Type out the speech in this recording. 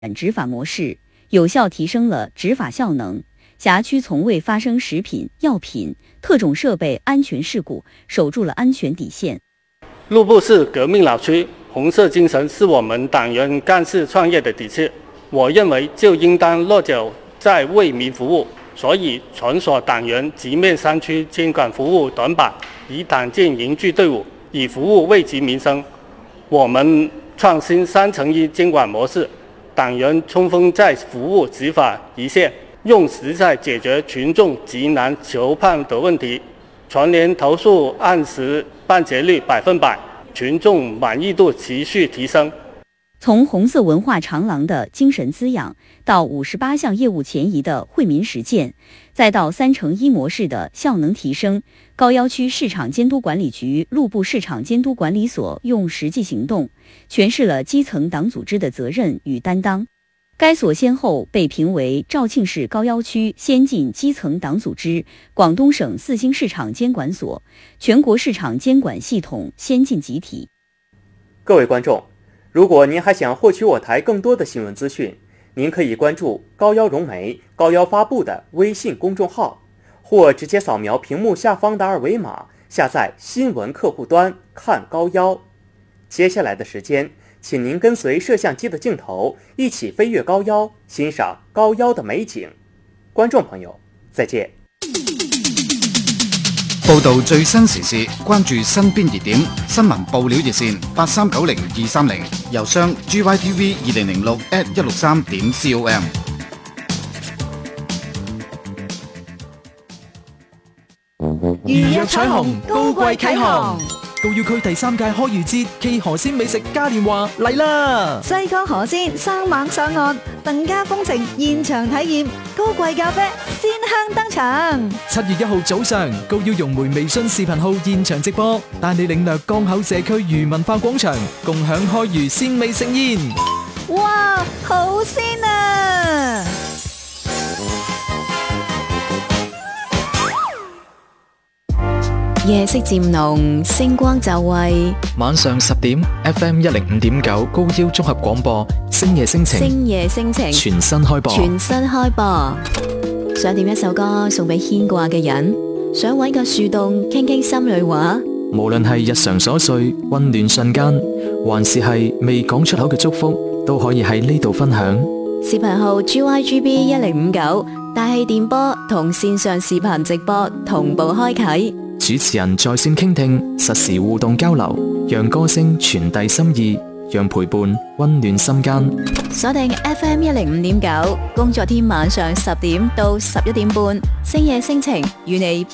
执法模式，有效提升了执法效能。辖区从未发生食品、药品、特种设备安全事故，守住了安全底线。 陆部是革命老区，红色精神是我们党员干事创业的底气。我认为就应当落脚在为民服务，所以全所党员直面山区监管服务短板，以党建凝聚队伍，以服务惠及民生。我们创新3乘1监管模式，党员冲锋在服务执法一线，用实在解决群众急难求判的问题。全年投诉按时办结率100%，群众满意度持续提升。 从红色文化长廊的精神滋养，到58项业务前移的惠民实践，再到3乘1模式的效能提升，高要区市场监督管理局陆部市场监督管理所用实际行动诠释了基层党组织的责任与担当。该所先后被评为肇庆市高要区先进基层党组织、广东省4星市场监管所、全国市场监管系统先进集体。 各位观众，如果您还想获取我台更多的新闻资讯，您可以关注高要融媒、高要发布的微信公众号，或直接扫描屏幕下方的2维码，下载新闻客户端看高要。接下来的时间，请您跟随摄像机的镜头，一起飞越高要，欣赏高要的美景。观众朋友，再见。 報道最新時事，關注身邊熱點，新聞報料熱線8390-230，郵箱 gytv2006@163.com。 如若彩虹，高貴啟航。高要區第3屆開漁節暨河鮮美食嘉年華嚟啦！ 西江河鮮生猛上岸，鄧家風情現場體驗，高貴咖啡鮮香登場。 7月1號早上，高要融媒微信視頻號現場直播，帶你領略江口社區漁文化廣場，共享開漁鮮味盛宴。 哇，好鮮啊！ 夜色漸濃，星光就位。 晚上10點 ，FM 105.9高腰綜合廣播，星夜星情， 星夜星情， 全新開播。 想點一首歌送俾牽掛嘅人，想搵個樹洞傾傾心裏話。 無論係日常瑣碎、溫暖瞬間，還是係未講出口嘅祝福，都可以喺呢度分享。 視頻號 GYGB1059，大氣電波同線上視頻直播同步開啟。 主持人在線傾聽，實時互動交流，讓歌聲傳遞心意，讓陪伴溫暖心間。 鎖定 FM 105.9，工作天晚上10點到11點半，星夜星情與你